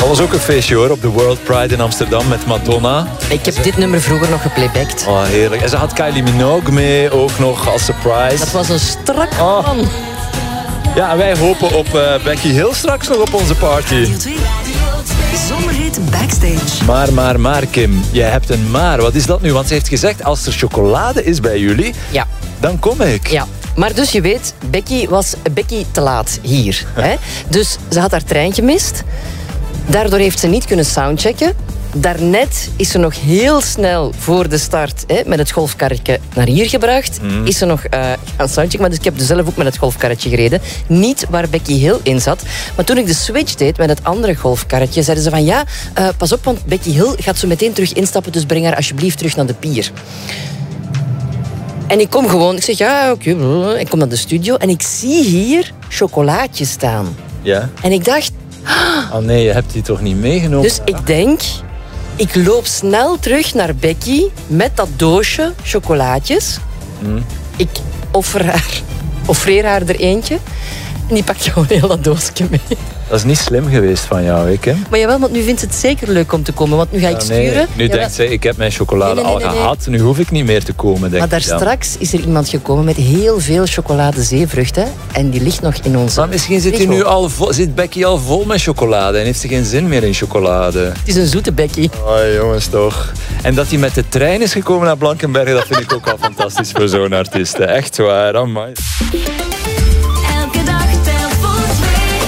was ook een feestje hoor, op de World Pride in Amsterdam met Madonna. Ik heb dit nummer vroeger nog geplaybacked. Oh, heerlijk. En ze had Kylie Minogue mee, ook nog als surprise. Dat was een strak man. Ja, en wij hopen op Becky Hill straks nog op onze party. Radio 2. Zomerhit Backstage. Maar Kim, jij hebt een maar. Wat is dat nu? Want ze heeft gezegd, als er chocolade is bij jullie, Ja. dan kom ik. Ja. Maar dus je weet, Becky was te laat hier. Hè? Dus ze had haar trein gemist. Daardoor heeft ze niet kunnen soundchecken. Daarnet is ze nog heel snel voor de start met het golfkarretje naar hier gebracht. Is ze nog gaan soundchecken. Maar dus ik heb dus zelf ook met het golfkarretje gereden. Niet waar Becky Hill in zat. Maar toen ik de switch deed met het andere golfkarretje, zeiden ze van ja, pas op, want Becky Hill gaat zo meteen terug instappen. Dus breng haar alsjeblieft terug naar de pier. En ik kom gewoon, ik zeg ja, oké. Ik kom naar de studio en ik zie hier chocolaatjes staan. Ja? En ik dacht... Oh nee, je hebt die toch niet meegenomen? Dus ik denk, ik loop snel terug naar Becky met dat doosje chocolaatjes. Ik offereer haar er eentje. En die pakt gewoon heel dat doosje mee. Dat is niet slim geweest van jou, hè? Maar jawel, want nu vindt ze het zeker leuk om te komen. Want nu ga ik sturen. Nu denkt zij, ik heb mijn chocolade al gehad. Nu hoef ik niet meer te komen, denk maar daar straks is er iemand gekomen met heel veel chocoladezeevruchten. En die ligt nog in onze... Maar misschien zit Becky al vol met chocolade en heeft ze geen zin meer in chocolade. Het is een zoete Becky. Oh, jongens, toch. En dat hij met de trein is gekomen naar Blankenberge, dat vind ik ook al fantastisch voor zo'n artiest. Hè. Echt waar, amai. Elke dag telt voor twee.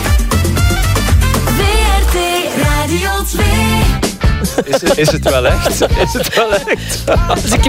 WRT Radio 2. Is het wel echt? Is het wel echt? Als ik